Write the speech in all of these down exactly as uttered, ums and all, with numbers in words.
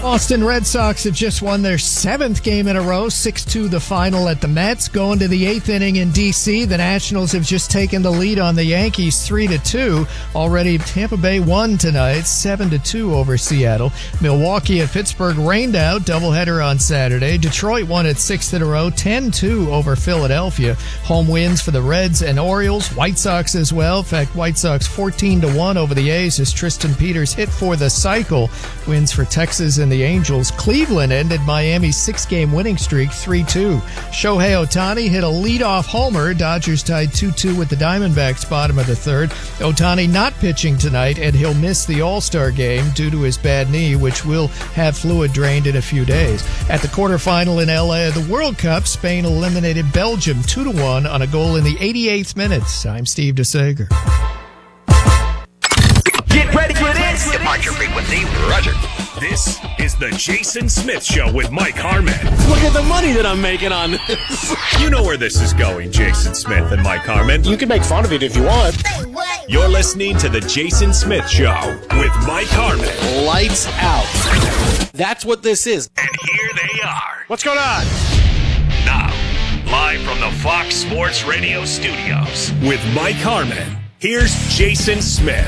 Boston Red Sox have just won their seventh game in a row, six two the final at the Mets. Going to the eighth inning in D C, the Nationals have just taken the lead on the Yankees three to two. Already Tampa Bay won tonight, seven to two over Seattle. Milwaukee at Pittsburgh rained out, doubleheader on Saturday. Detroit won its sixth in a row, ten two over Philadelphia. Home wins for the Reds and Orioles, White Sox as well. In fact, White Sox fourteen to one over the A's as Tristan Peters hit for the cycle. Wins for Texas and the Angels. Cleveland ended Miami's six-game winning streak three two. Shohei Ohtani hit a leadoff homer. Dodgers tied two two with the Diamondbacks bottom of the third. Ohtani not pitching tonight, and he'll miss the All-Star game due to his bad knee, which will have fluid drained in a few days. At the quarterfinal in L A of the World Cup, Spain eliminated Belgium two to one on a goal in the eighty-eighth minute. I'm Steve DeSager. Get ready for this! Departure frequency, roger. This is the Jason Smith Show with Mike Harmon. Look at the money that I'm making on this. You know where this is going, Jason Smith and Mike Harmon. You can make fun of it if you want. You're listening to the Jason Smith Show with Mike Harmon. Lights out. That's what this is. And here they are. What's going on? Now, live from the Fox Sports Radio studios with Mike Harmon, here's Jason Smith.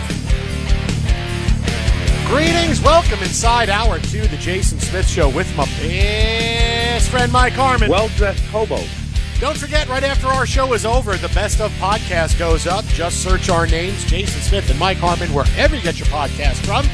Greetings, welcome inside hour two, the Jason Smith Show with my best friend Mike Harmon. Well-dressed hobo. Don't forget, right after our show is over, the Best of podcast goes up. Just search our names, Jason Smith and Mike Harmon, wherever you get your podcast from.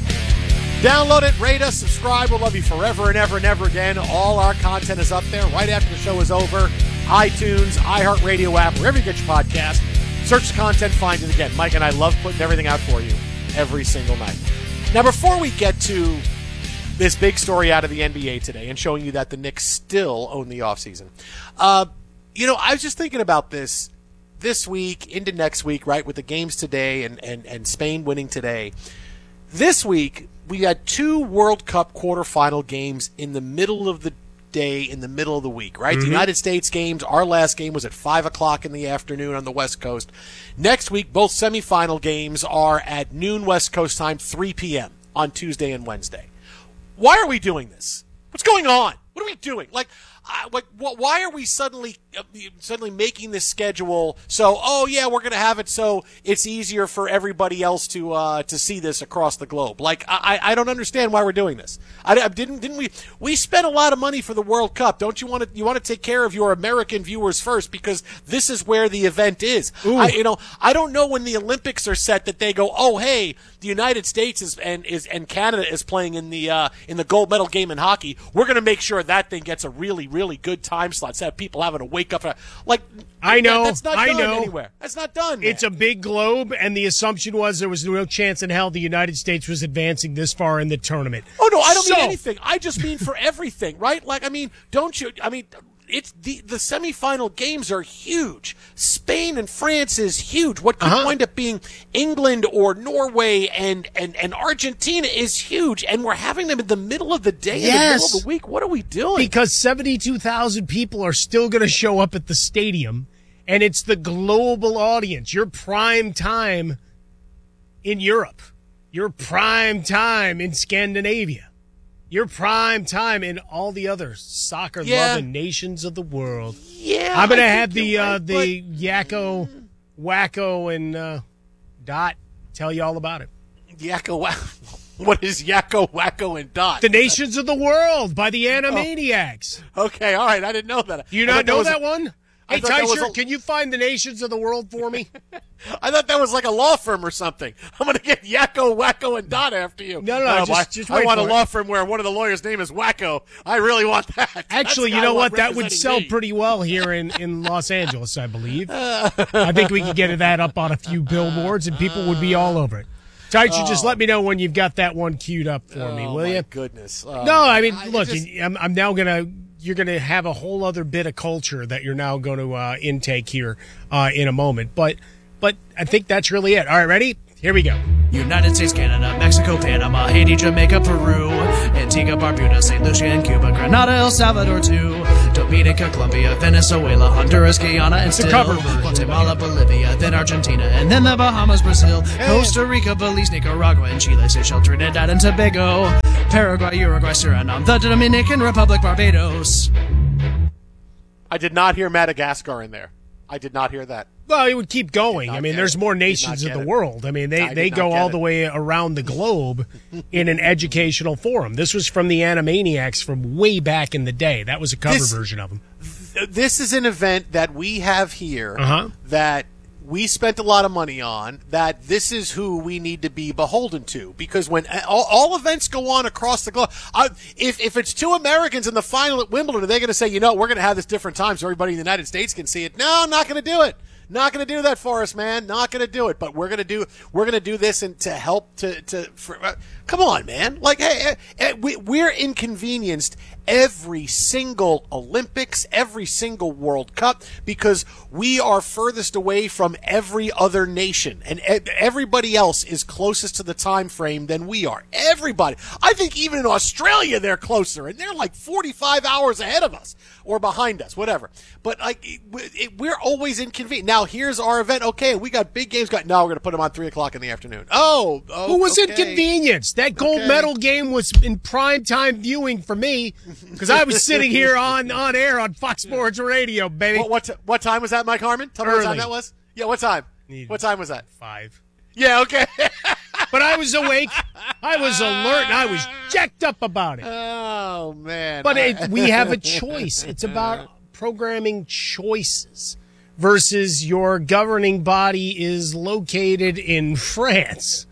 Download it, rate us, subscribe. We'll love you forever and ever and ever again. All our content is up there right after the show is over. iTunes, iHeartRadio app, wherever you get your podcast. Search the content, find it again. Mike and I love putting everything out for you every single night. Now, before we get to this big story out of the N B A today and showing you that the Knicks still own the offseason, uh, you know, I was just thinking about this this week into next week, right, with the games today and, and, and Spain winning today. This week, we had two World Cup quarterfinal games in the middle of the day, in the middle of the week, right? Mm-hmm. The United States games, our last game was at five o'clock in the afternoon on the West Coast. Next week, both semifinal games are at noon West Coast time, three p.m. on Tuesday and Wednesday. Why are we doing this? What's going on? What are we doing? Like, uh, like, wh- why are we suddenly uh, suddenly making this schedule so, oh, yeah, we're going to have it so it's easier for everybody else to uh, to see this across the globe? Like, I, I don't understand why we're doing this. I, I didn't didn't we we spent a lot of money for the World Cup. Don't you want to you want to take care of your American viewers first, because this is where the event is. I, you know, I don't know when the Olympics are set that they go, oh, hey, the United States is and is and Canada is playing in the uh, in the gold medal game in hockey. We're going to make sure that thing gets a really really good time slot. So that people having to wake up like I know that, that's not I done know anywhere. That's not done. It's man. a big globe, and the assumption was there was no chance in hell the United States was advancing this far in the tournament. Oh no, I don't so, mean anything. I just mean for everything, right? Like, I mean, don't you? I mean. It's the the semifinal games are huge. Spain and France is huge. What could uh-huh. wind up being England or Norway and, and, and Argentina is huge. And we're having them in the middle of the day, yes. in the middle of the week. What are we doing? Because seventy-two thousand people are still going to show up at the stadium, and it's the global audience. Your prime time in Europe. Your prime time in Scandinavia. Your prime time in all the other soccer-loving yeah. nations of the world. Yeah, I'm going to I have the right, uh, the but... Yakko, Wacko, and uh, Dot tell you all about it. Yakko, Wacko. What is Yakko, Wacko, and Dot? The Nations of the World by the Animaniacs. Oh. Okay, all right. I didn't know that. Do you not know that, that a... one? Hey, Tysher, a... can you find the Nations of the World for me? I thought that was like a law firm or something. I'm going to get Yakko, Wacko, and Dot after you. No, no, no. Um, just, I, just I want a it. law firm where one of the lawyers' name is Wacko. I really want that. Actually, you know what? That would sell me. pretty well here in, in Los Angeles, I believe. I think we could get that up on a few billboards, and people would be all over it. Tysher, oh. just let me know when you've got that one queued up for oh, me, will you? Goodness. Oh, no, I mean, I look, just... I'm, I'm now going to... You're going to have a whole other bit of culture that you're now going to uh, intake here uh, in a moment. But but I think that's really it. All right, ready? Here we go. United States, Canada, Mexico, Panama, Haiti, Jamaica, Peru, Antigua, Barbuda, Saint Lucia, and Cuba, Grenada, El Salvador, too, Dominica, Colombia, Venezuela, Honduras, Guyana, and still Guatemala, Bolivia, then Argentina, and then the Bahamas, Brazil, Costa Rica, Belize, Nicaragua, and Chile, Seychelles, Trinidad, and Tobago. Paraguay, Uruguay, Suriname, the Dominican Republic, Barbados. I did not hear Madagascar in there. I did not hear that. Well, it would keep going. I mean, there's more nations in the world. I mean, they, I they go all it. the way around the globe in an educational forum. This was from the Animaniacs from way back in the day. That was a cover this, version of them. This is an event that we have here uh-huh. that we spent a lot of money on, that this is who we need to be beholden to. Because when all, all events go on across the globe, uh, if, if it's two Americans in the final at Wimbledon, are they going to say, you know, we're going to have this different time so everybody in the United States can see it? No, I'm not going to do it. Not going to do that for us, man. Not going to do it. But we're going to do we're going to do this and to help to to. For, uh, come on, man. Like, hey, hey, we, we're inconvenienced every single Olympics, every single World Cup, because we are furthest away from every other nation, and everybody else is closest to the time frame than we are. Everybody. I think even in Australia they're closer, and they're like forty-five hours ahead of us or behind us, whatever. But like, it, it, we're always inconvenient. Now here's our event. Okay, we got big games. Got no, we're going to put them on three o'clock in the afternoon. Oh, oh who was okay. inconvenienced? That gold okay. medal game was in prime time viewing for me because I was sitting here on, on air on Fox Sports Radio, baby. What what, what time was that, Mike Harmon? Tell me Early. what time that was. Yeah, what time? What time was that? Five. Yeah, okay. But I was awake. I was alert. And I was jacked up about it. Oh man! But it, we have a choice. It's about programming choices versus your governing body is located in France,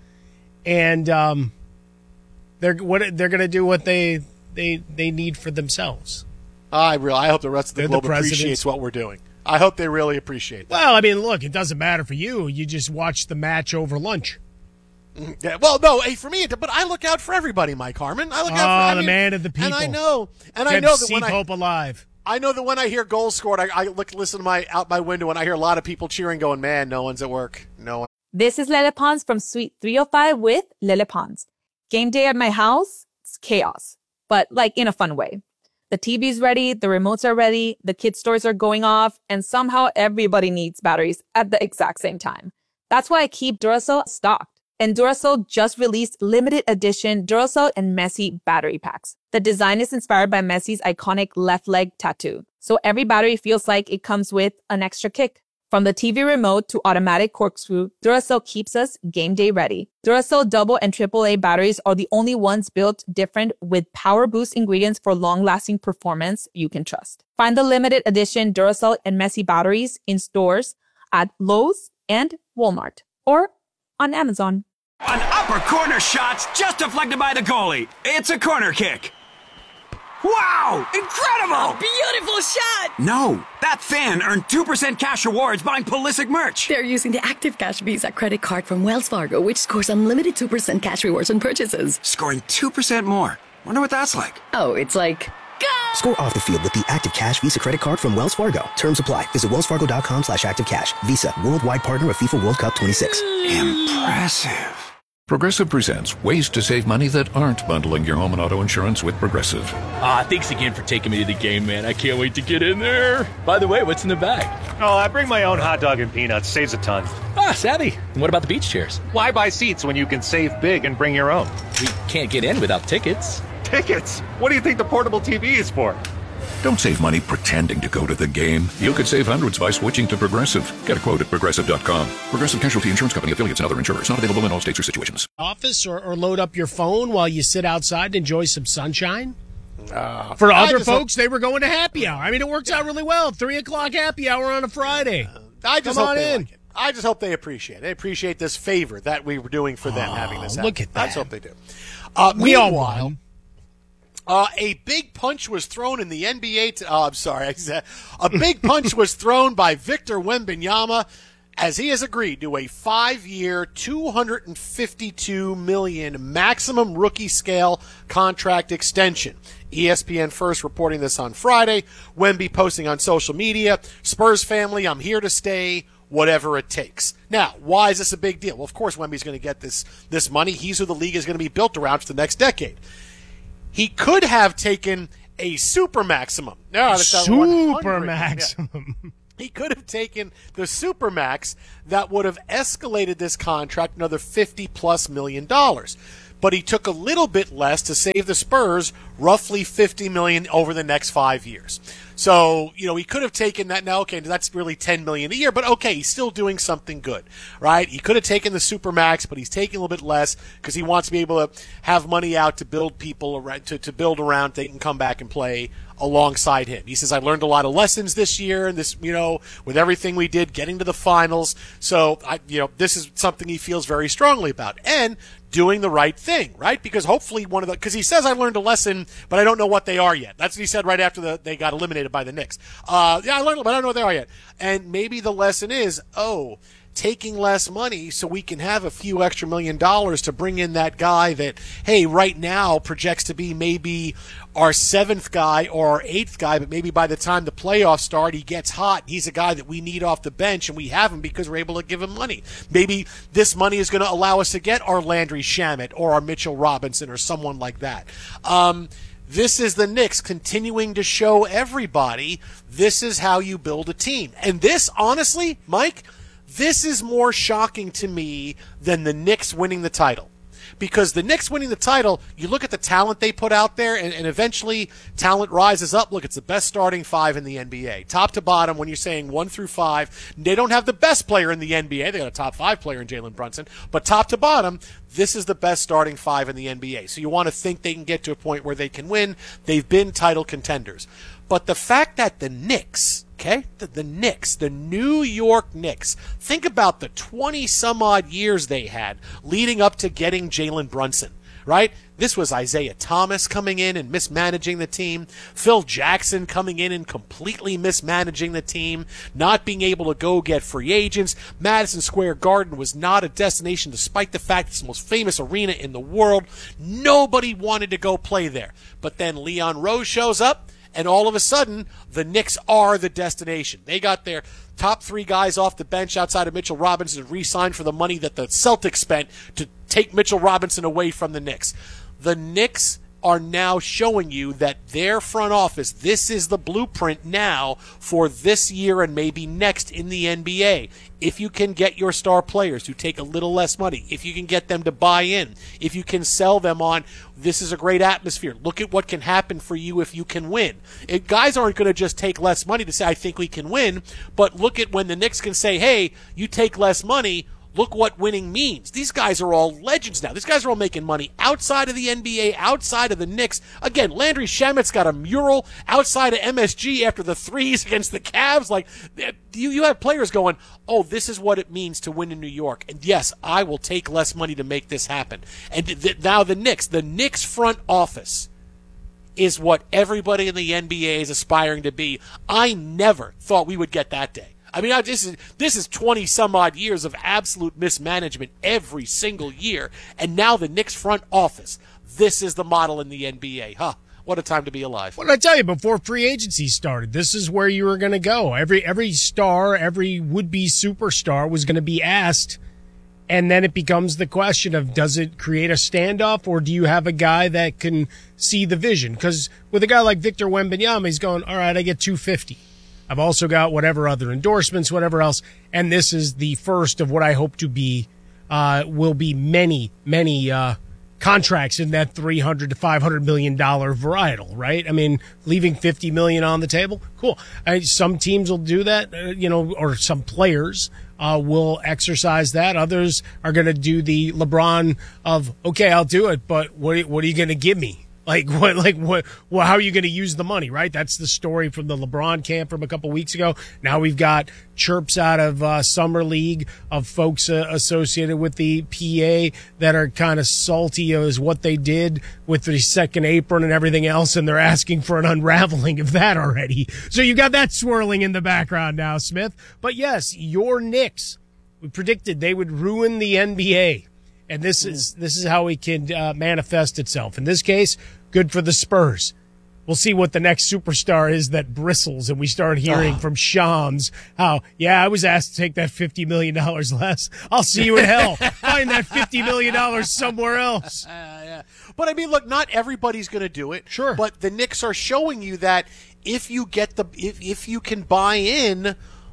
and um, they're what they're going to do what they they they need for themselves. I really, I hope the rest of the They're globe the appreciates what we're doing. I hope they really appreciate that. Well, I mean, look, it doesn't matter for you. You just watch the match over lunch. Yeah, well, no, hey, for me, but I look out for everybody, Mike Harmon. I look oh, out for I the mean, man of the people. and I know, and Kept I know that when I Hope alive. I know that when I hear goals scored, I, I look, listen to my out my window, and I hear a lot of people cheering, going, "Man, no one's at work. No one." This is Lele Pons from Suite three oh five with Lele Pons. Game day at my house, it's chaos, but like in a fun way. The T V's ready, the remotes are ready, the kids' toys are going off, and somehow everybody needs batteries at the exact same time. That's why I keep Duracell stocked. And Duracell just released limited edition Duracell and Messi battery packs. The design is inspired by Messi's iconic left leg tattoo. So every battery feels like it comes with an extra kick. From the T V remote to automatic corkscrew, Duracell keeps us game day ready. Duracell double and triple A batteries are the only ones built different with power boost ingredients for long-lasting performance you can trust. Find the limited edition Duracell and Messi batteries in stores at Lowe's and Walmart or on Amazon. An upper corner shot's just deflected by the goalie. It's a corner kick. Wow! Incredible! A beautiful shot! No, that fan earned two percent cash rewards buying Pulisic merch. They're using the Active Cash Visa credit card from Wells Fargo, which scores unlimited two percent cash rewards on purchases. Scoring two percent more. Wonder what that's like. Oh, it's like... Go! Score off the field with the Active Cash Visa credit card from Wells Fargo. Terms apply. Visit wellsfargo.com slash active cash. Visa, worldwide partner of FIFA World Cup twenty-six. Impressive. Progressive presents ways to save money that aren't bundling your home and auto insurance with Progressive. Ah, thanks again for taking me to the game, man. I can't wait to get in there. By the way, what's in the bag? Oh, I bring my own hot dog and peanuts. Saves a ton. Ah, savvy. And what about the beach chairs? Why buy seats when you can save big and bring your own? We can't get in without tickets. Tickets? What do you think the portable T V is for? Don't save money pretending to go to the game. You could save hundreds by switching to Progressive. Get a quote at Progressive dot com. Progressive Casualty Insurance Company, affiliates, and other insurers. Not available in all states or situations. Office or, or load up your phone while you sit outside and enjoy some sunshine? Uh, For other just folks, hope- they were going to happy hour. I mean, it works out really well. Three o'clock happy hour on a Friday. Uh, I just Come hope on they in. like it. I just hope they appreciate it. They appreciate this favor that we were doing for them, Oh, having this happen. look at that. I just hope they do. Uh, We all meanwhile, won. Uh, a big punch was thrown in the N B A. T- oh, I'm sorry. A big punch was thrown by Victor Wembanyama as he has agreed to a five-year, two hundred fifty-two million dollars maximum rookie scale contract extension. E S P N first reporting this on Friday. Wemby posting on social media, Spurs family, I'm here to stay, whatever it takes. Now, why is this a big deal? Well, of course, Wemby's going to get this, this money. He's who the league is going to be built around for the next decade. He could have taken a super maximum. No, that's not Super one hundred. maximum. Yeah. He could have taken the super max that would have escalated this contract another fifty plus million dollars. but he took a little bit less to save the Spurs roughly fifty million dollars over the next five years. So, you know, he could have taken that. Now, okay, that's really ten million dollars a year, but okay, he's still doing something good, right? He could have taken the Supermax, but he's taking a little bit less because he wants to be able to have money out to build people around, to, to build around, they can come back and play alongside him. He says, I learned a lot of lessons this year, and this, you know, with everything we did, getting to the finals. So, I, you know, this is something he feels very strongly about. And doing the right thing, right? Because hopefully one of the, because he says I learned a lesson, but I don't know what they are yet. That's what he said right after the, they got eliminated by the Knicks. Uh, yeah, I learned, but I don't know what they are yet. And maybe the lesson is, oh, taking less money so we can have a few extra million dollars to bring in that guy that, hey, right now projects to be maybe our seventh guy or our eighth guy, but maybe by the time the playoffs start, he gets hot. He's a guy that we need off the bench, and we have him because we're able to give him money. Maybe this money is going to allow us to get our Landry Shamet or our Mitchell Robinson or someone like that. Um, This is the Knicks continuing to show everybody this is how you build a team. And this, honestly, Mike, this is more shocking to me than the Knicks winning the title. Because the Knicks winning the title, you look at the talent they put out there, and, and eventually talent rises up. Look, it's the best starting five in the N B A. Top to bottom, when you're saying one through five, they don't have the best player in the N B A. They got a top five player in Jalen Brunson. But top to bottom, this is the best starting five in the N B A. So you want to think they can get to a point where they can win. They've been title contenders. But the fact that the Knicks, okay, the, the Knicks, the New York Knicks, think about the twenty-some-odd years they had leading up to getting Jalen Brunson, right? This was Isaiah Thomas coming in and mismanaging the team, Phil Jackson coming in and completely mismanaging the team, not being able to go get free agents. Madison Square Garden was not a destination despite the fact it's the most famous arena in the world. Nobody wanted to go play there. But then Leon Rose shows up, and all of a sudden, the Knicks are the destination. They got their top three guys off the bench outside of Mitchell Robinson and re-signed for the money that the Celtics spent to take Mitchell Robinson away from the Knicks. The Knicks are now showing you that their front office, this is the blueprint now for this year and maybe next in the N B A. If you can get your star players to take a little less money, if you can get them to buy in, if you can sell them on, this is a great atmosphere. Look at what can happen for you if you can win. It, guys aren't going to just take less money to say, I think we can win, but look at when the Knicks can say, hey, you take less money, look what winning means. These guys are all legends now. These guys are all making money outside of the N B A, outside of the Knicks. Again, Landry Shamet's got a mural outside of M S G after the threes against the Cavs. Like, you, you have players going, oh, this is what it means to win in New York. And yes, I will take less money to make this happen. And th- now the Knicks, the Knicks front office is what everybody in the N B A is aspiring to be. I never thought we would get that day. I mean, this is this is twenty-some-odd years of absolute mismanagement every single year, and now the Knicks front office, this is the model in the N B A. Huh, what a time to be alive. What did I tell you before free agency started? This is where you were going to go. Every every star, every would-be superstar was going to be asked, and then it becomes the question of, does it create a standoff, or do you have a guy that can see the vision? Because with a guy like Victor Wembanyama, he's going, all right, I get two hundred fifty. I've also got whatever other endorsements, whatever else, and this is the first of what I hope to be, uh, will be many, many, uh, contracts in that three hundred to five hundred million dollars varietal, right? I mean, leaving fifty million dollars on the table, cool. I, some teams will do that, uh, you know, or some players, uh, will exercise that. Others are going to do the LeBron of, okay, I'll do it, but what, what are you going to give me? Like what? Like what? Well, how are you going to use the money? Right. That's the story from the LeBron camp from a couple weeks ago. Now we've got chirps out of uh, summer league of folks uh, associated with the P A that are kind of salty as what they did with the second apron and everything else, and they're asking for an unraveling of that already. So you got that swirling in the background now, Smith. But yes, your Knicks, we predicted they would ruin the N B A. And this is this is how it can uh, manifest itself. In this case, good for the Spurs. We'll see what the next superstar is that bristles, and we start hearing oh. from Shams how, yeah, I was asked to take that fifty million dollars less. I'll see you in hell. Find that fifty million dollars somewhere else. Uh, yeah. But, I mean, look, not everybody's going to do it. Sure. But the Knicks are showing you that if you get the if, if you can buy in,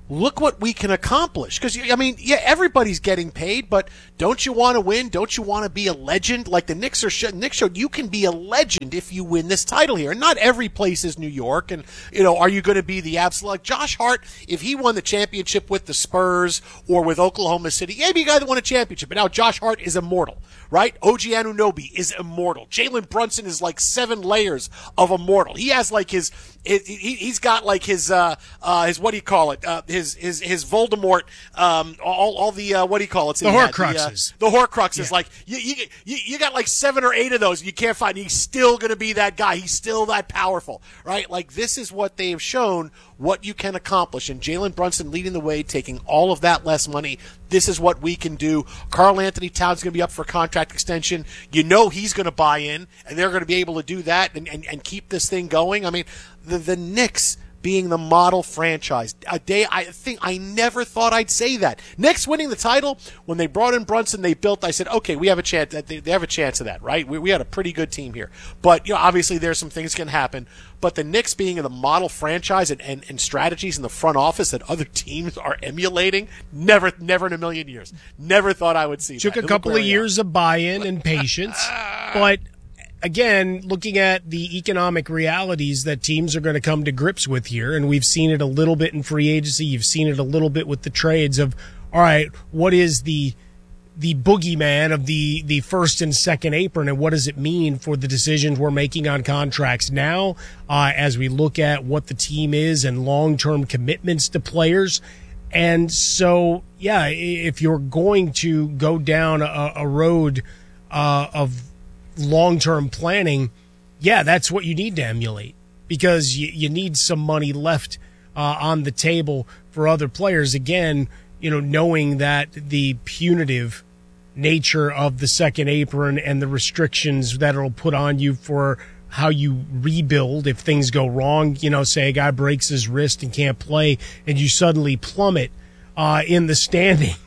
look what we can accomplish. Because, I mean, yeah, everybody's getting paid, but don't you want to win? Don't you want to be a legend? Like the Knicks are sh- Knicks showed, you can be a legend if you win this title here. And not every place is New York. And, you know, are you going to be the absolute? Like Josh Hart, if he won the championship with the Spurs or with Oklahoma City, yeah, be a guy that won a championship. But now Josh Hart is immortal, right? O G Anunoby is immortal. Jalen Brunson is like seven layers of immortal. He has like his, he, he's got like his, uh, uh, his, what do you call it? Uh, his, his, his Voldemort, um, all, all the, uh, what do you call it? The Horcruxes. The, uh, the Horcruxes. Yeah. Like, you, you, you got like seven or eight of those you can't find. He's still going to be that guy. He's still that powerful, right? Like, this is what they have shown what you can accomplish. And Jalen Brunson leading the way, taking all of that less money. This is what we can do. Karl Anthony Towns going to be up for contract extension. You know he's going to buy in, and they're going to be able to do that and, and, and keep this thing going. I mean, the, the Knicks being the model franchise. A day, I think I never thought I'd say that. Knicks winning the title, when they brought in Brunson, they built, I said, okay, we have a chance. They, they have a chance of that, right? We, we had a pretty good team here. But, you know, obviously there's some things can happen. But the Knicks being the model franchise and, and, and strategies in the front office that other teams are emulating, never, never in a million years. Never thought I would see Took that. Took a couple of years of buy-in and patience. But again, looking at the economic realities that teams are going to come to grips with here, and we've seen it a little bit in free agency, you've seen it a little bit with the trades of, all right, what is the the boogeyman of the, the first and second apron, and what does it mean for the decisions we're making on contracts now uh, as we look at what the team is and long-term commitments to players. And so, yeah, if you're going to go down a, a road uh, of long-term planning, yeah, that's what you need to emulate, because you, you need some money left uh, on the table for other players. Again, you know, knowing that the punitive nature of the second apron and the restrictions that it'll put on you for how you rebuild if things go wrong, you know, say a guy breaks his wrist and can't play and you suddenly plummet uh, in the standings,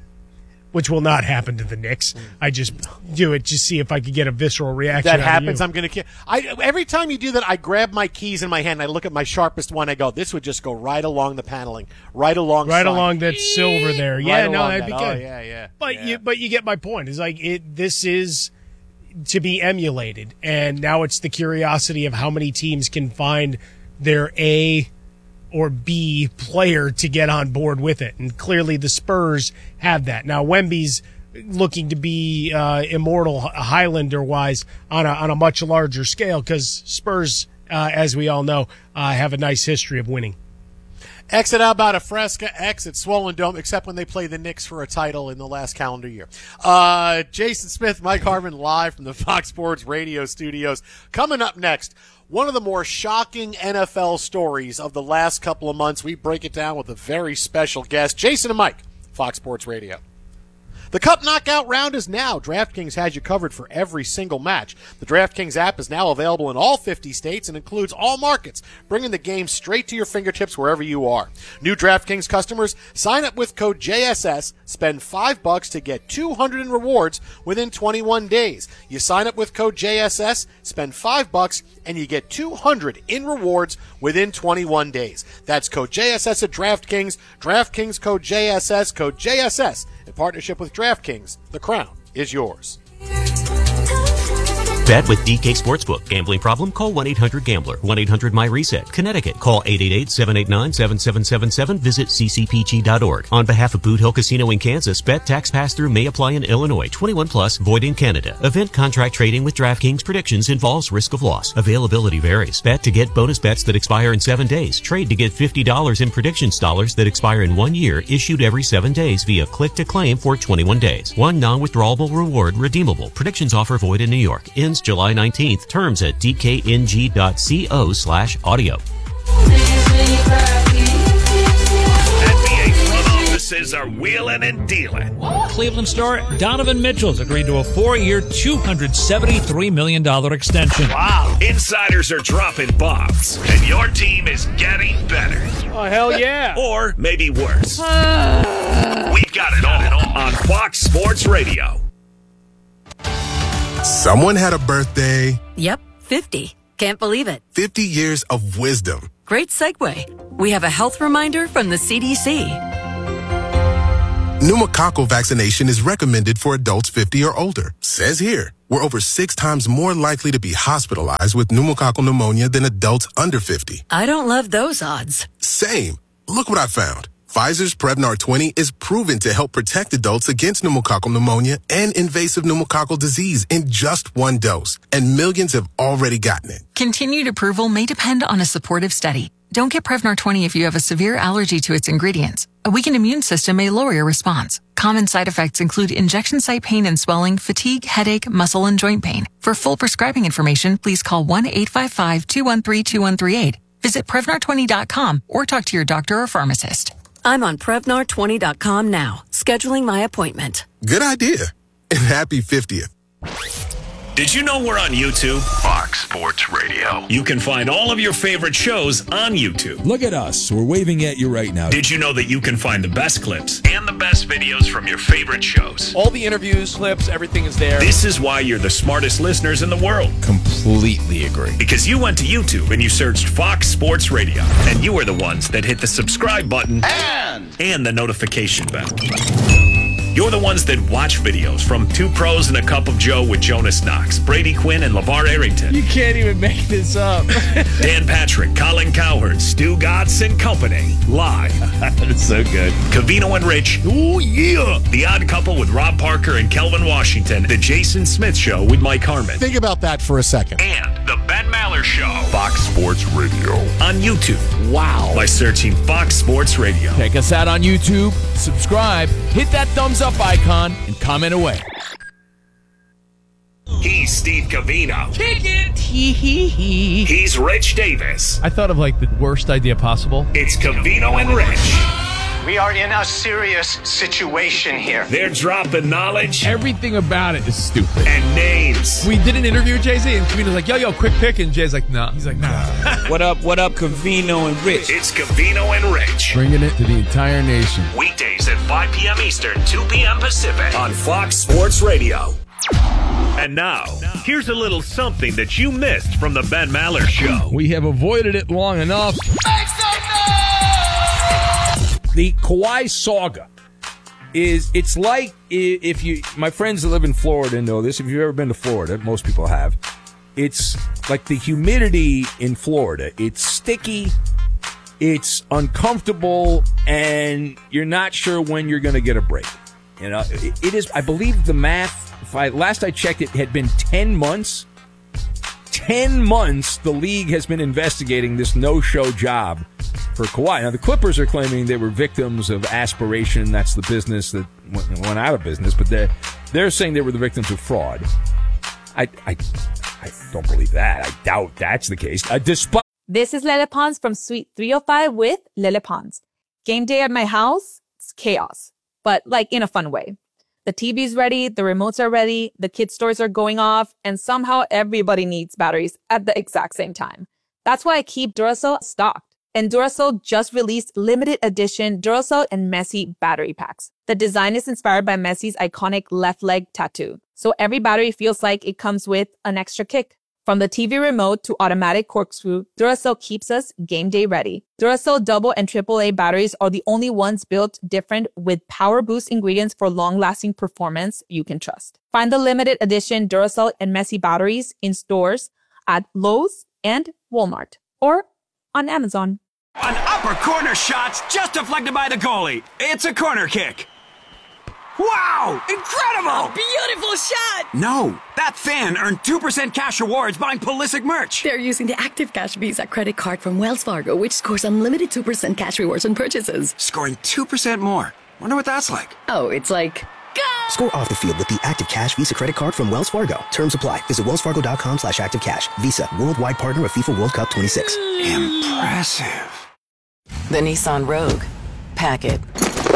which will not happen to the Knicks. I just do it to see if I could get a visceral reaction. That out happens. of you. I'm going to. I every time you do that, I grab my keys in my hand. I look at my sharpest one. I go, this would just go right along the paneling, right along, right along that silver there. Right yeah, no, that'd that. be Oh, good. yeah, yeah. But yeah. you, but you get my point. It's like it. This is to be emulated, and now it's the curiosity of how many teams can find their A or B player to get on board with it. And clearly the Spurs have that. Now Wemby's looking to be uh, immortal Highlander-wise on a, on a much larger scale, because Spurs, uh, as we all know, uh, have a nice history of winning. Exit Alberta Fresca, exit Swollen Dome, except when they play the Knicks for a title in the last calendar year. Uh, Jason Smith, Mike Harmon, live from the Fox Sports Radio studios. Coming up next, one of the more shocking N F L stories of the last couple of months. We break it down with a very special guest, Jason and Mike, Fox Sports Radio. The Cup Knockout round is now. DraftKings has you covered for every single match. The DraftKings app is now available in all fifty states and includes all markets, bringing the game straight to your fingertips wherever you are. New DraftKings customers, sign up with code J S S, spend five bucks to get two hundred in rewards within twenty-one days. You sign up with code J S S, spend five bucks, and you get two hundred in rewards within twenty-one days. That's code J S S at DraftKings. DraftKings code J S S, code J S S. In partnership with DraftKings, the crown is yours. Bet with D K Sportsbook. Gambling problem? Call one eight hundred gambler. one eight hundred my reset. Connecticut. Call eight eight eight, seven eight nine, seven seven seven seven. Visit c c p g dot org. On behalf of Boot Hill Casino in Kansas, bet tax pass-through may apply in Illinois. twenty-one plus, void in Canada. Event contract trading with DraftKings predictions involves risk of loss. Availability varies. Bet to get bonus bets that expire in seven days. Trade to get fifty dollars in predictions dollars that expire in one year, issued every seven days via click-to-claim for twenty-one days. One non-withdrawable reward redeemable. Predictions offer void in New York. Ends July nineteenth. Terms at d k n g dot co slash audio. N B A front offices are wheeling and dealing. Cleveland star Donovan Mitchell's agreed to a four-year, two hundred seventy-three million dollars extension. Wow. Insiders are dropping bombs, and your team is getting better. Oh, hell yeah. Or maybe worse. We've got it all on Fox Sports Radio. Someone had a birthday. Yep, fifty. Can't believe it. fifty years of wisdom. Great segue. We have a health reminder from the C D C. Pneumococcal vaccination is recommended for adults fifty or older. Says here, we're over six times more likely to be hospitalized with pneumococcal pneumonia than adults under fifty. I don't love those odds. Same. Look what I found. Pfizer's Prevnar twenty is proven to help protect adults against pneumococcal pneumonia and invasive pneumococcal disease in just one dose. And millions have already gotten it. Continued approval may depend on a supportive study. Don't get Prevnar twenty if you have a severe allergy to its ingredients. A weakened immune system may lower your response. Common side effects include injection site pain and swelling, fatigue, headache, muscle, and joint pain. For full prescribing information, please call one eight five five, two one three, two one three eight. Visit Prevnar twenty dot com or talk to your doctor or pharmacist. I'm on Prevnar twenty dot com now, scheduling my appointment. Good idea. And happy fiftieth. Did you know we're on YouTube? Fox Sports Radio. You can find all of your favorite shows on YouTube. Look at us. We're waving at you right now. Did you know that you can find the best clips and the best videos from your favorite shows? All the interviews, clips, everything is there. This is why you're the smartest listeners in the world. Completely agree. Because you went to YouTube and you searched Fox Sports Radio. And you were the ones that hit the subscribe button and, and the notification bell. You're the ones that watch videos from Two Pros and a Cup of Joe with Jonas Knox, Brady Quinn, and LeVar Arrington. You can't even make this up. Dan Patrick, Colin Cowherd, Stu Godson and Company. Live. That's so good. Covino and Rich. Ooh, yeah. The Odd Couple with Rob Parker and Kelvin Washington. The Jason Smith Show with Mike Harmon. Think about that for a second. And the Ben Maller Show. Fox Sports Radio. On YouTube. Wow. By searching Fox Sports Radio. Check us out on YouTube. Subscribe. Hit that thumbs up icon and comment away. He's Steve Covino. Kick it. Hee hee hee. He's Rich Davis. I thought of like the worst idea possible. It's Covino and Rich. We are in a serious situation here. They're dropping knowledge. Everything about it is stupid. And names. We did an interview with Jay-Z, and Covino's like, yo, yo, quick pick. And Jay's like, no. Nah. He's like, nah. What up, what up, Covino and Rich? It's Covino and Rich. Bringing it to the entire nation. Weekdays at five p.m. Eastern, two p.m. Pacific on Fox Sports Radio. And now, here's a little something that you missed from the Ben Maller Show. We have avoided it long enough. The Kawhi saga is, it's like if you, my friends that live in Florida know this, if you've ever been to Florida, most people have, it's like the humidity in Florida. It's sticky, it's uncomfortable, and you're not sure when you're going to get a break. You know, it, it is, I believe the math, if I, last I checked, it had been ten months. ten months the league has been investigating this no-show job for Kawhi. Now, the Clippers are claiming they were victims of aspiration. That's the business that went, went out of business. But they're, they're saying they were the victims of fraud. I, I, I don't believe that. I doubt that's the case. Uh, despite This is Lele Pons from Suite three oh five with Lele Pons. Game day at my house, it's chaos, but like in a fun way. The T V's ready, the remotes are ready, the kids' toys are going off, and somehow everybody needs batteries at the exact same time. That's why I keep Duracell stocked. And Duracell just released limited edition Duracell and Messi battery packs. The design is inspired by Messi's iconic left leg tattoo. So every battery feels like it comes with an extra kick. From the T V remote to automatic corkscrew, Duracell keeps us game day ready. Duracell double and triple A batteries are the only ones built different with power boost ingredients for long-lasting performance you can trust. Find the limited edition Duracell and Messi batteries in stores at Lowe's and Walmart or on Amazon. An upper corner shot's just deflected by the goalie. It's a corner kick. Wow! Incredible! Beautiful shot! No, that fan earned two percent cash rewards buying Pulisic merch. They're using the Active Cash Visa credit card from Wells Fargo, which scores unlimited two percent cash rewards on purchases. Scoring two percent more. Wonder what that's like. Oh, it's like... Score off the field with the Active Cash Visa credit card from Wells Fargo. Terms apply. Visit wellsfargo.com slash active cash. Visa, worldwide partner of FIFA World Cup twenty-six. Impressive. The Nissan Rogue. Pack it.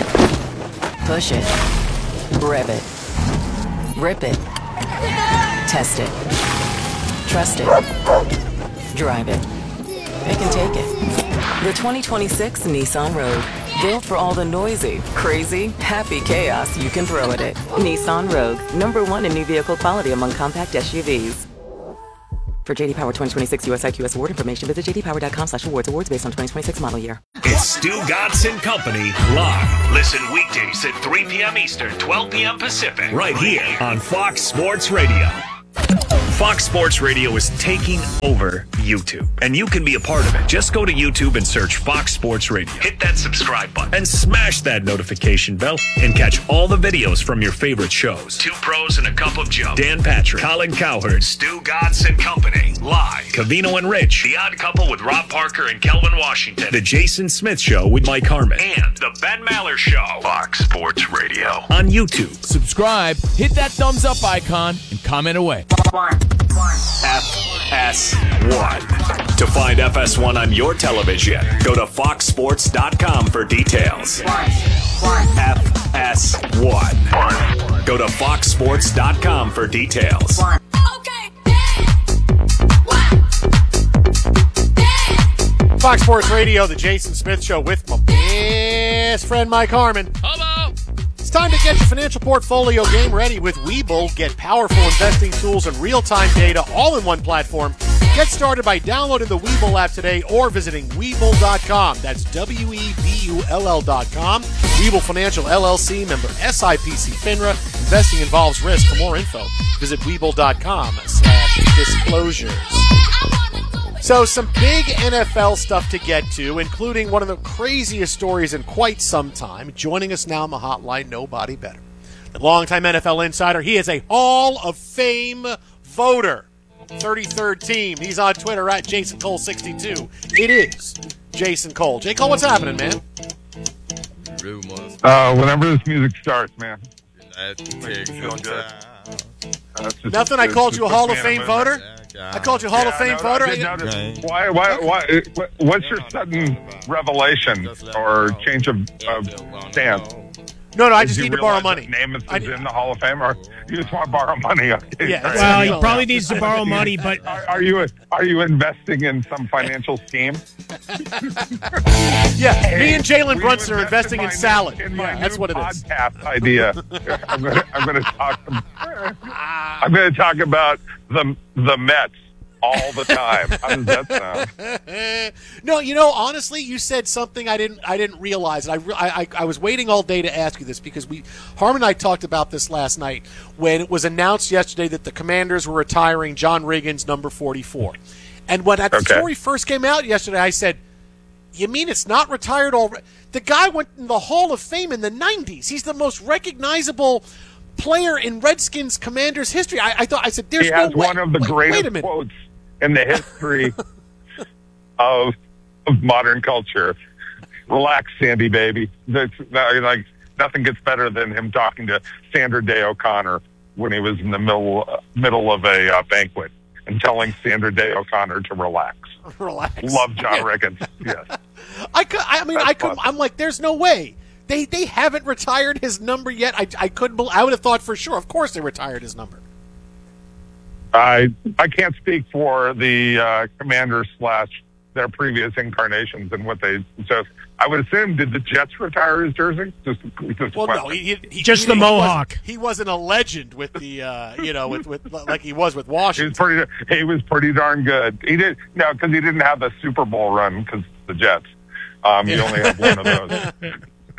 Push it. Rev it. Rip it. Test it. Trust it. Drive it. It can take it. The twenty twenty-six Nissan Rogue. Built for all the noisy, crazy, happy chaos you can throw at it. Nissan Rogue. Number one in new vehicle quality among compact S U Vs. For J D Power twenty twenty-six U S I Q S award information, visit j d power dot com slash awards. Awards based on twenty twenty-six model year. It's Stu Gatz and Company live. Listen weekdays at three p.m. Eastern, twelve p.m. Pacific. Right here on Fox Sports Radio. Fox Sports Radio is taking over YouTube, and you can be a part of it. Just go to YouTube and search Fox Sports Radio. Hit that subscribe button and smash that notification bell and catch all the videos from your favorite shows. Two Pros and a Cup of Joe. Dan Patrick, Colin Cowherd, Stu Gatz and Company. Live. Covino and Rich. The Odd Couple with Rob Parker and Kelvin Washington. The Jason Smith Show with Mike Harmon. And The Ben Maller Show. Fox Sports Radio. On YouTube. Subscribe, hit that thumbs up icon, and comment away. F S one. To find F S one on your television, go to fox sports dot com for details. F S one. Go to fox sports dot com for details. Fox Sports Radio, the Jason Smith Show with my best friend Mike Harmon. Hello. It's time to get your financial portfolio game ready with Webull. Get powerful investing tools and real-time data all in one platform. Get started by downloading the Webull app today or visiting Webull dot com. That's W E B U L L dot com. Webull Financial, L L C, member S I P C FINRA. Investing involves risk. For more info, visit Webull dot com slash disclosures. So some big N F L stuff to get to, including one of the craziest stories in quite some time. Joining us now on the hotline, nobody better. The longtime N F L insider, he is a Hall of Fame voter. thirty-third team. He's on Twitter at Jason Cole sixty-two. It is Jason Cole. J. Cole, what's happening, man? Uh, whenever this music starts, man. Nothing. I called you a Hall of Fame voter. I called you Hall yeah, of Fame no, voter. I did notice. Why, why, why, what's your sudden revelation or change of, of stance? No, no, I Did just you need to borrow realize money. that Namath is in the Hall of Fame, or you just want to borrow money? Okay, Yeah, great. Well, he probably needs to borrow money, but Are, are you are you investing in some financial scheme? Yeah, me and Jalen we Brunson are invest investing in my salad. new- in my Yeah, that's new what it is. Podcast idea. I'm going to I'm going to talk. I'm going to talk about the the Mets all the time. How does that sound? No, you know, honestly, you said something I didn't I didn't realize. And I, re- I, I I was waiting all day to ask you this because we Harmon and I talked about this last night when it was announced yesterday that the Commanders were retiring John Riggins, number forty-four. And when that Okay. story first came out yesterday, I said, "You mean it's not retired already?" The guy went in the Hall of Fame in the nineties. He's the most recognizable player in Redskins Commanders history. I, I thought I said, "There's he no has way." one of the wait, greatest wait a minute. quotes in the history of, of modern culture. Relax, Sandy, baby. That's, like nothing gets better than him talking to Sandra Day O'Connor when he was in the middle uh, middle of a uh, banquet and telling Sandra Day O'Connor to relax. Relax. Love John Yeah. Riggins. Yes. I could. I mean, That's I could. fun. I'm like, there's no way they they haven't retired his number yet. I I couldn't. bel I would have thought for sure. Of course, they retired his number. I I can't speak for the uh, Commanders slash their previous incarnations and what they just. I would assume, did the Jets retire his jersey? Just, just Well, a no, question. he, he, Just he, the he mohawk. Wasn't, he wasn't a legend with the uh, you know with, with like he was with He Washington. was pretty. He was pretty darn good. He did no, because he didn't have the Super Bowl run because the Jets. Um, he only had one of those.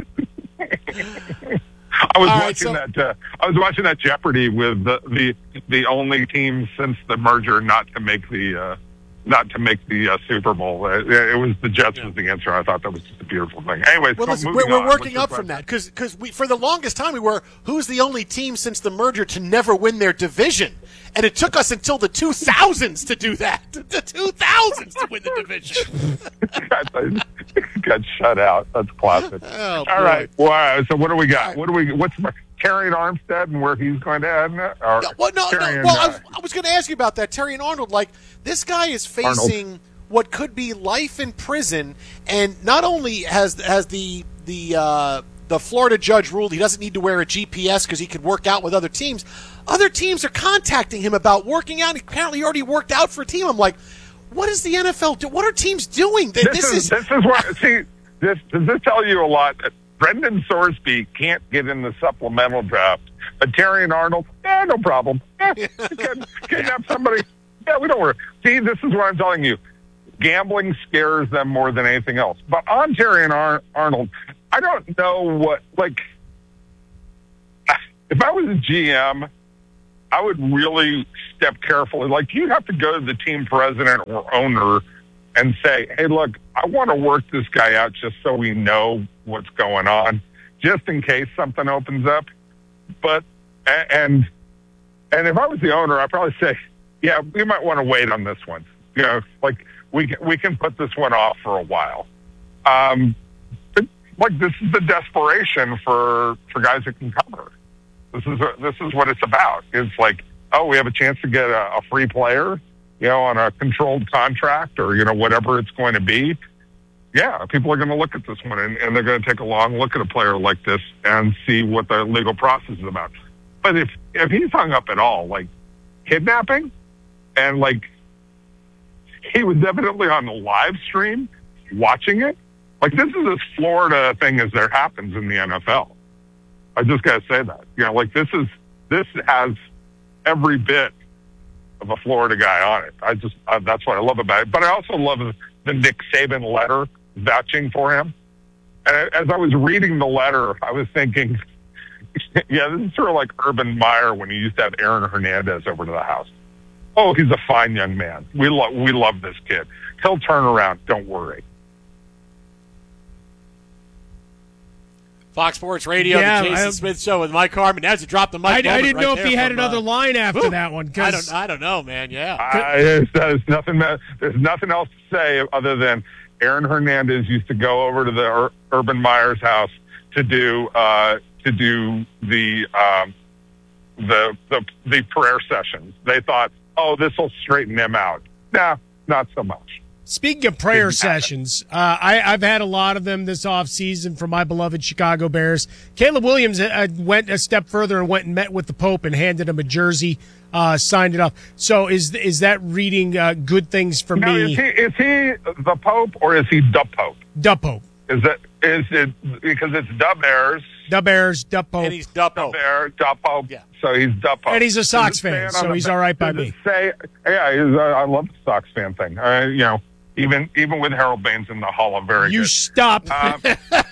I was All right, watching so- that. Uh, I was watching that Jeopardy with the, the the only team since the merger not to make the uh, not to make the uh, Super Bowl. Uh, it was the Jets was the answer. I thought that was just a beautiful thing. Anyways, Well, so listen, moving we're, we're on. working What's up your from question? that because because we for the longest time we were who's the only team since the merger to never win their division, and it took us until the two thousands to do that. The two thousands to win the division. Got shut out. That's classic. Oh, All boy. right. Wow. So what do we got? What do we? What's Terry Armstead and where he's going to end? Or No, well, no, Terry no. and, Well, I uh, was, I was going to ask you about that, Terry and Arnold. Like, this guy is facing Arnold. what could be life in prison, and not only has has the the uh, the Florida judge ruled he doesn't need to wear a G P S because he could work out with other teams. Other teams are contacting him about working out. Apparently, he already worked out for a team. I'm like, what is the N F L do? What are teams doing? This, This, is, this is where see this does this tell you a lot? Brendan Sorsby can't get in the supplemental draft, but Terry and Arnold, eh, no problem. Eh, kid- kidnap somebody, Yeah, we don't worry. See, this is what I'm telling you. Gambling scares them more than anything else. But on Terry and Ar- Arnold, I don't know what, like, if I was a G M, I would really step carefully. Like, you'd have to go to the team president or owner and say, hey, look, I want to work this guy out just so we know what's going on, just in case something opens up. But, and, and if I was the owner, I'd probably say, yeah, we might want to wait on this one. You know, like, we can, we can put this one off for a while. Um, but, like, this is the desperation for, for guys that can cover. This is a, this is what it's about. It's like, oh, we have a chance to get a, a free player, you know, on a controlled contract or, you know, whatever it's going to be. Yeah, people are going to look at this one and, and they're going to take a long look at a player like this and see what the legal process is about. But if, if he's hung up at all, like kidnapping, and like he was evidently on the live stream watching it, like this is as Florida thing as there happens in the N F L. I just got to say that. You know, like this is, this has every bit of a Florida guy on it. I just, uh, that's what I love about it. But I also love the Nick Saban letter vouching for him. And as I was reading the letter, I was thinking, yeah, this is sort of like Urban Meyer when he used to have Aaron Hernandez over to the house. Oh, he's a fine young man. We love, we love this kid. He'll turn around. Don't worry. Fox Sports Radio, yeah, the Jason I, Smith Show with Mike Harmon. As you drop the mic, I, I didn't right know if he had from, another uh, line after whew, that one. I don't, I don't know, man. Yeah, uh, there's, there's nothing. There's nothing else to say other than Aaron Hernandez used to go over to the Ur- Urban Meyer's house to do uh, to do the, um, the the the prayer sessions. They thought, oh, this will straighten them out. Nah, not so much. Speaking of prayer sessions, uh, I, I've had a lot of them this offseason from my beloved Chicago Bears. Caleb Williams uh, went a step further and went and met with the Pope and handed him a jersey, uh, signed it off. So is is that reading uh, good things for now, me? Is he, is he the Pope or is he the Pope? The Pope. Is it is it because it's the Bears? The Bears, the Pope. And he's the Pope. The Bear, the Pope. Yeah. So he's the Pope. And he's a Sox fan, so he's all right by me. Say, yeah, he's, uh, I love the Sox fan thing. Uh, you know. Even even with Harold Baines in the Hall of Very You good. stop. Um,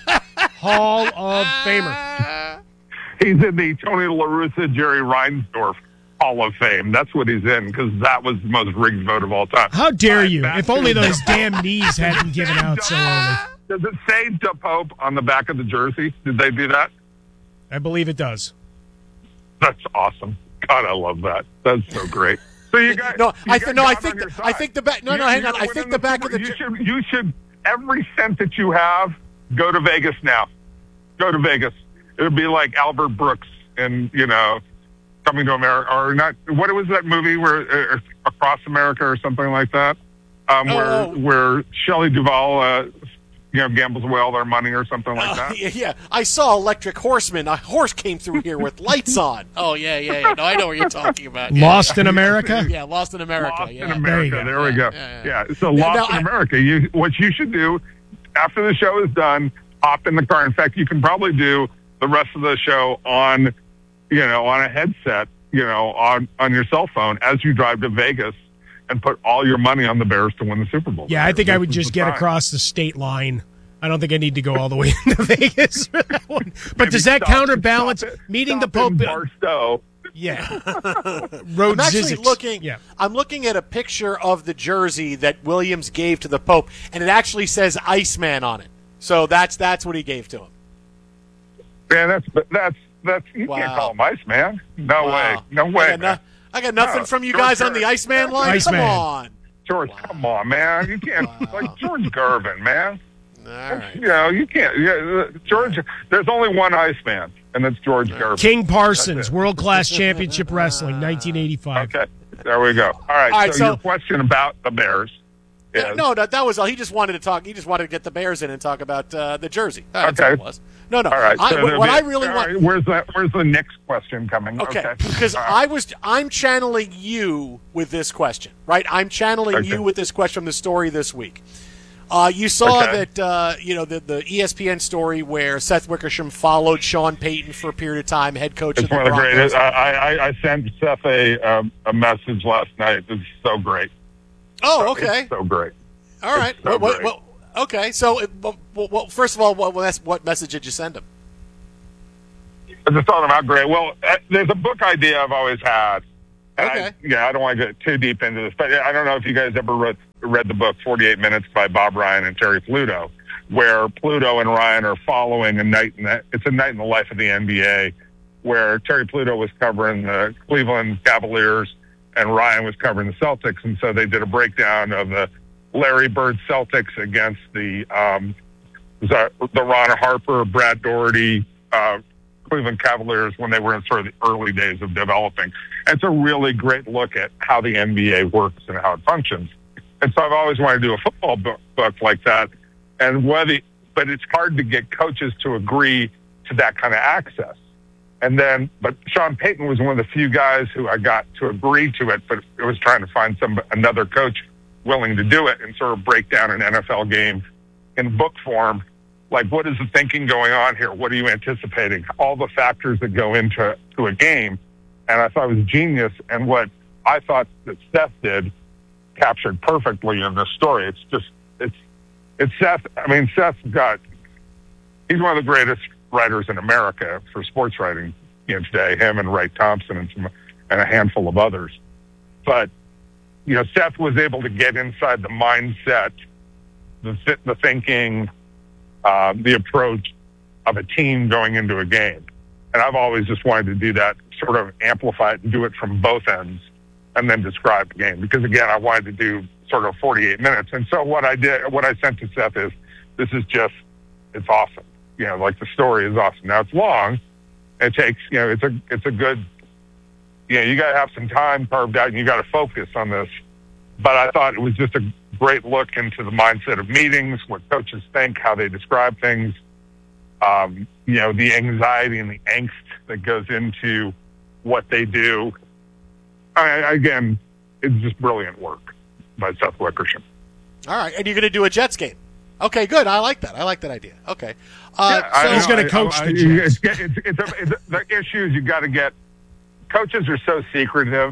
Hall of Famer. He's in the Tony La Russa, Jerry Reinsdorf Hall of Fame. That's what he's in because that was the most rigged vote of all time. How dare right, you? If only those damn knees hadn't given out so early. Does it say the Pope on the back of the jersey? Did they do that? I believe it does. That's awesome. God, I love that. That's so great. So you got no, you I got th- no, I God think on your the, I side. think the back. No, no, You- hang on. you're I think winning the back of Super- the. You should, you should every cent that you have go to Vegas now. Go to Vegas. It would be like Albert Brooks and you know, Coming to America or not. What was that movie where uh, Across America or something like that? Um, Oh, where oh. where Shelley Duvall, uh, you know, gambles away all their money or something like Uh, that. yeah, yeah, I saw Electric Horseman. A horse came through here with lights on. Oh yeah, yeah, yeah. No, I know what you're talking about. Yeah, Lost yeah. in America? Yeah, Lost in America. Lost yeah. in America. There you There, we go. Yeah, Yeah, yeah. so Now- Lost now in I- America. You, what you should do after the show is done, hop in the car. In fact, you can probably do the rest of the show on, you know, on a headset, you know, on on your cell phone as you drive to Vegas, and put all your money on the Bears to win the Super Bowl. Yeah, I think This I would is just the get time. across the state line. I don't think I need to go all the way into Vegas for that one. But Maybe does that stop- counterbalance stop it- meeting stop the Pope? in Barstow. Yeah. Road I'm actually Zizix. looking. Yeah. I'm looking at a picture of the jersey that Williams gave to the Pope, and it actually says Iceman on it. So that's that's what he gave to him. Yeah, that's that's that's you Wow. can't call him Iceman. No Wow. way. No I way. got, no- man. I got nothing No, from you George guys on Gervin. the Iceman line. Iceman. Come on. George, come on, man. You can't like George Gervin, man. All right. You know, you can't. Yeah, George. There's only one Iceman, and that's George Gervin. King Parsons, That's it. World Class Championship Wrestling, nineteen eighty-five. Okay, there we go. All right. All right, so, so- your question about the Bears. Is, No, no, that was all. He just wanted to talk. He just wanted to get the Bears in and talk about uh, the jersey. That's all Okay. it was. No, no. All right. I, so what there'll what be- I really all want. right, Where's the Where's the next question coming? Okay, because I was I'm channeling you with this question, right? I'm channeling Okay. you with this question from the story this week. Uh, you saw Okay. that, uh, you know, the, the E S P N story where Seth Wickersham followed Sean Payton for a period of time, head coach It's of the one of the Broncos. greatest. I, I, I sent Seth a um, a message last night. It's so great. Oh, okay. It's so great. All right. so What- what- great. what- okay. So, it- well, well, first of all, what, what message did you send him? I just thought about great. Well, uh, there's a book idea I've always had. And Okay. I, yeah, I don't want to get too deep into this, but I don't know if you guys ever read, read the book forty-eight minutes by Bob Ryan and Terry Pluto, where Pluto and Ryan are following a night in the, it's a night in the life of the N B A, where Terry Pluto was covering the Cleveland Cavaliers and Ryan was covering the Celtics. And so they did a breakdown of the Larry Bird Celtics against the, um, the, the Ron Harper, Brad Doherty, uh, Cleveland Cavaliers when they were in sort of the early days of developing. And it's a really great look at how the N B A works and how it functions. And so I've always wanted to do a football book, book like that. And whether, but it's hard to get coaches to agree to that kind of access. And then, but Sean Payton was one of the few guys who I got to agree to it, but it was trying to find some another coach willing to do it and sort of break down an N F L game in book form. Like, what is the thinking going on here? What are you anticipating? All the factors that go into to a game. And I thought it was genius. And what I thought that Seth did captured perfectly in this story. It's just, it's, it's Seth. I mean, Seth's got, he's one of the greatest writers in America for sports writing, you know, today, him and Ray Thompson and some, and a handful of others. But, you know, Seth was able to get inside the mindset, the, the thinking, Uh, the approach of a team going into a game. And I've always just wanted to do that, sort of amplify it and do it from both ends and then describe the game. Because, again, I wanted to do sort of forty-eight minutes. And so what I did, what I sent to Seth is, this is just, it's awesome. You know, like the story is awesome. Now, it's long. It takes, you know, it's a, it's a good, you know, you got to have some time carved out and you got to focus on this. But I thought it was just a great look into the mindset of meetings, what coaches think, how they describe things, um, you know, the anxiety and the angst that goes into what they do. I, again, it's just brilliant work by Seth Wickersham. All right. And you're going to do a Jets game. Okay, good. I like that. I like that idea. Okay. Uh, Yeah, I- so I- He's going I- to coach I- the you- Jets. It's, it's, it's, a, it's a, the issue is you got to get coaches are so secretive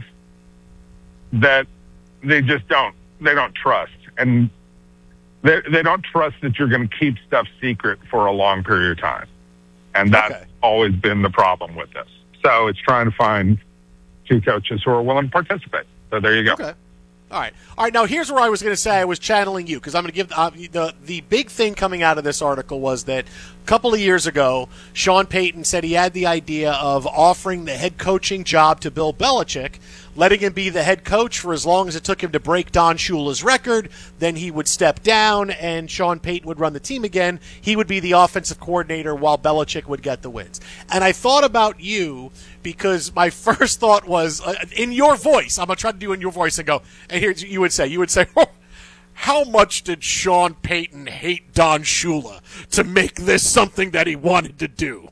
that they just don't they don't trust, and they they don't trust that you're going to keep stuff secret for a long period of time, and that's Okay. always been the problem with this. So it's trying to find two coaches who are willing to participate. So there you go. Okay. All right. All right. Now, here's where I was going to say I was channeling you because I'm going to give uh, the the big thing coming out of this article was that a couple of years ago, Sean Payton said he had the idea of offering the head coaching job to Bill Belichick, letting him be the head coach for as long as it took him to break Don Shula's record. Then he would step down, and Sean Payton would run the team again. He would be the offensive coordinator while Belichick would get the wins. And I thought about you because my first thought was, uh, in your voice, I'm going to try to do in your voice and go, and here you would say, you would say, oh, how much did Sean Payton hate Don Shula to make this something that he wanted to do?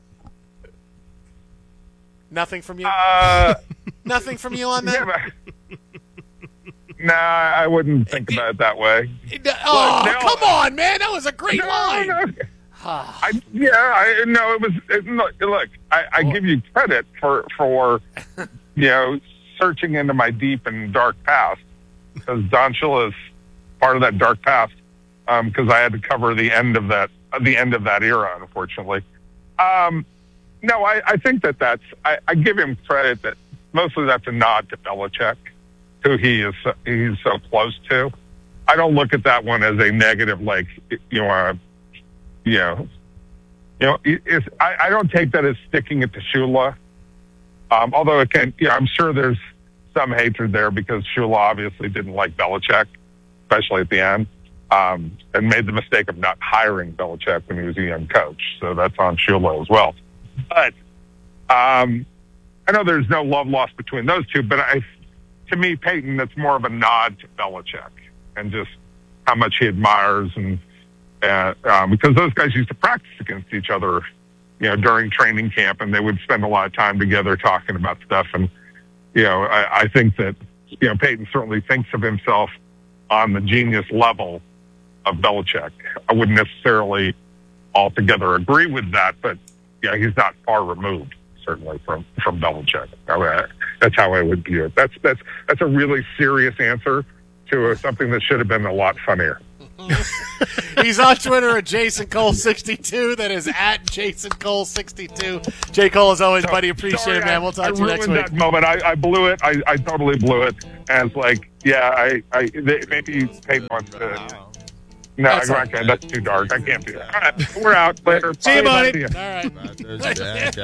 Nothing from you? Uh, Nothing from you on that? Yeah, but, nah, I wouldn't think about it that way. Oh, Look, no, come on, man. That was a great no, line. no. I, yeah, I no, it was. It, look, look, I, I give you credit for for you know searching into my deep and dark past because Don Shula is part of that dark past because um, I had to cover the end of that the end of that era, unfortunately. Um, no, I, I think that that's I, I give him credit that mostly that's a nod to Belichick, who he is he's so close to. I don't look at that one as a negative, like you know. Uh, You know, you know, it's, I, I don't take that as sticking it to Shula. Um, although it can, you know, I'm sure there's some hatred there because Shula obviously didn't like Belichick, especially at the end, um, and made the mistake of not hiring Belichick when he was a young coach. So that's on Shula as well. But um, I know there's no love lost between those two, but I, to me, Payton, that's more of a nod to Belichick and just how much he admires and. Uh, um, because those guys used to practice against each other, you know, during training camp, and they would spend a lot of time together talking about stuff. And you know, I, I think that you know Payton certainly thinks of himself on the genius level of Belichick. I wouldn't necessarily altogether agree with that, but yeah, he's not far removed, certainly, from, from Belichick. I mean, that's how I would view it. That's, that's, that's a really serious answer to a, something that should have been a lot funnier. He's on Twitter at Jason Cole sixty-two. That is at Jason Cole sixty-two. J. Cole, as always, buddy, appreciate Sorry, it, man. I- We'll talk I to you next ruined week. that moment. I, I blew it. I, I totally blew it. And it's like, yeah, I, I they, maybe Peyton wants to. No, That's I can't. That's too dark. I can't do that. All right, we're out later. See you, Bye. buddy. All right.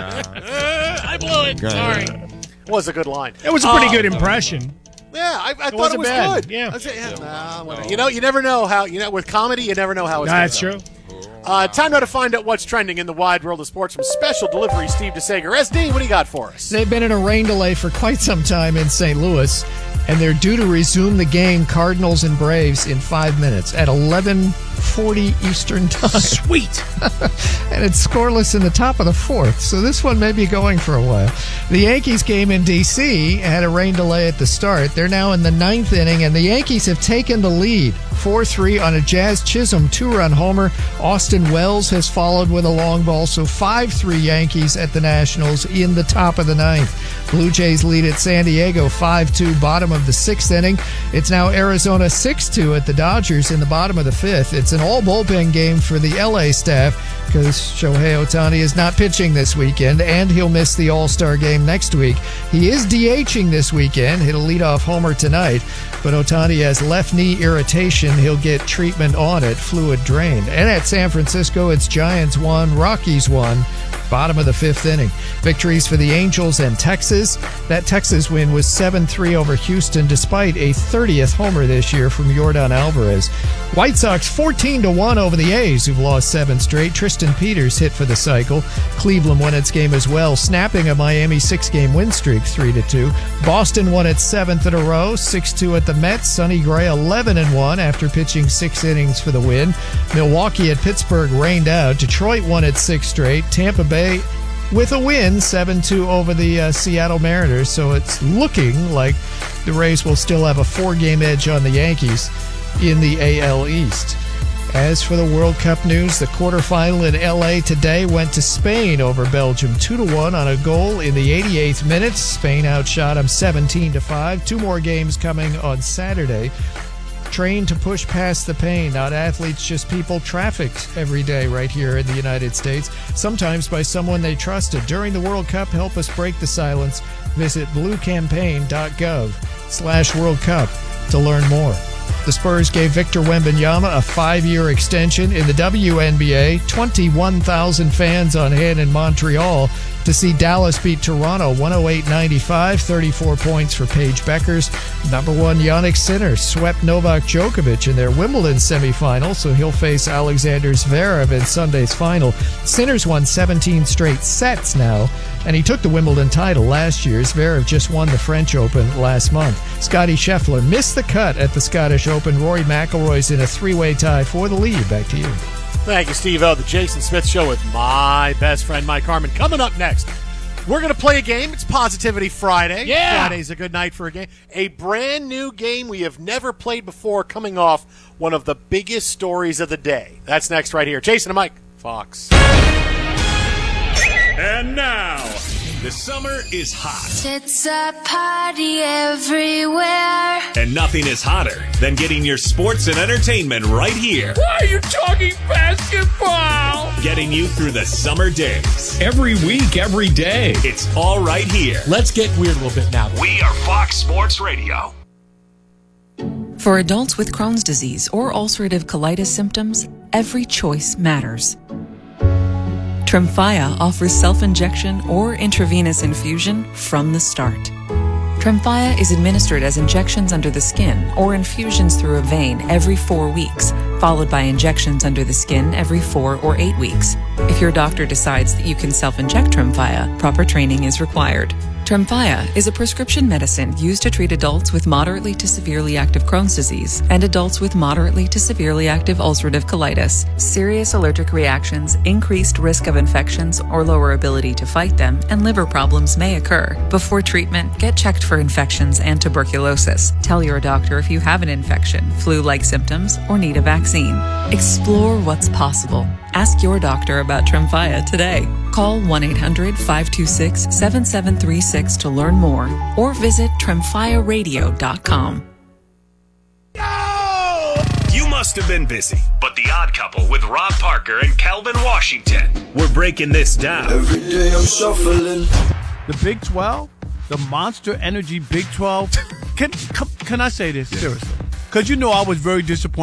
I blew it. Sorry. Was a good line. It was a pretty Uh, good impression. Yeah, I, I thought it wasn't was bad. good. Yeah. I said, yeah nah, whatever. You know, you never know how. You know, with comedy, you never know how it's. Nah, gonna that's go. true. Uh, time now to find out what's trending in the wide world of sports from Special Delivery Steve DeSager. S D, what do you got for us? They've been in a rain delay for quite some time in Saint Louis, and they're due to resume the game, Cardinals and Braves, in five minutes at eleven forty Eastern Time. Sweet. And it's scoreless in the top of the fourth, so this one may be going for a while. The Yankees game in D C had a rain delay at the start. They're now in the ninth inning, and the Yankees have taken the lead four three on a Jazz Chisholm two-run homer. Austin Wells has followed with a long ball, so five three Yankees at the Nationals in the top of the ninth. Blue Jays lead at San Diego five two, bottom of the sixth inning. It's now Arizona six two at the Dodgers in the bottom of the fifth. It's an all-bullpen game for the L A staff because Shohei Ohtani is not pitching this weekend, and he'll miss the All-Star game next week. He is DHing this weekend. He'll lead off homer tonight, but Ohtani has left knee irritation. He'll get treatment on it, fluid drained. And at San Francisco, it's Giants one, Rockies one. Bottom of the fifth inning. Victories for the Angels and Texas. That Texas win was seven three over Houston despite a thirtieth homer this year from Yordan Alvarez. White Sox fourteen to one over the A's, who've lost seven straight. Tristan Peters hit for the cycle. Cleveland won its game as well, snapping a Miami six-game win streak three to two. Boston won its seventh in a row, six two at the Mets. Sonny Gray eleven and one after pitching six innings for the win. Milwaukee at Pittsburgh rained out. Detroit won its sixth straight. Tampa Bay with a win, seven two over the uh, Seattle Mariners, so it's looking like the Rays will still have a four-game edge on the Yankees in the A L East. As for the World Cup news, the quarterfinal in L A today went to Spain over Belgium two to one on a goal in the eighty-eighth minute. Spain outshot them seventeen to five. Two more games coming on Saturday. Trained to push past the pain, not athletes, just people trafficked every day right here in the United States, sometimes by someone they trusted. During the World Cup, help us break the silence. Visit bluecampaign.gov slash World Cup to learn more. The Spurs gave Victor Wembanyama a five-year extension in the W N B A. twenty-one thousand fans on hand in Montreal to see Dallas beat Toronto one oh eight ninety-five, thirty-four points for Paige Beckers. Number one, Yannick Sinner swept Novak Djokovic in their Wimbledon semifinal, so he'll face Alexander Zverev in Sunday's final. Sinner's won seventeen straight sets now, and he took the Wimbledon title last year. Zverev just won the French Open last month. Scottie Scheffler missed the cut at the Scottish Open. Rory McIlroy's in a three-way tie for the lead. Back to you. Thank you, Steve-O. The Jason Smith Show with my best friend, Mike Harmon. Coming up next, we're going to play a game. It's Positivity Friday. Yeah. Friday's a good night for a game. A brand new game we have never played before, coming off one of the biggest stories of the day. That's next right here. Jason and Mike, Fox. And now, the summer is hot. It's a party everywhere. And nothing is hotter than getting your sports and entertainment right here. Why are you talking basketball? Getting you through the summer days. Every week, every day. It's all right here. Let's get weird a little bit now. We are Fox Sports Radio. For adults with Crohn's disease or ulcerative colitis symptoms, every choice matters. Tremfya offers self-injection or intravenous infusion from the start. Tremfya is administered as injections under the skin or infusions through a vein every four weeks, followed by injections under the skin every four or eight weeks. If your doctor decides that you can self-inject Tremfya, proper training is required. Tremfya is a prescription medicine used to treat adults with moderately to severely active Crohn's disease and adults with moderately to severely active ulcerative colitis. Serious allergic reactions, increased risk of infections or lower ability to fight them, and liver problems may occur. Before treatment, get checked for infections and tuberculosis. Tell your doctor if you have an infection, flu-like symptoms, or need a vaccine. Explore what's possible. Ask your doctor about Tremfya today. Call one eight hundred five two six seven seven three six to learn more or visit tremfya radio dot com. You must have been busy, but The Odd Couple with Rob Parker and Calvin Washington. We're breaking this down. Every day I'm shuffling. The Big twelve, the Monster Energy Big twelve. Can can, can I say this seriously? Because you know I was very disappointed.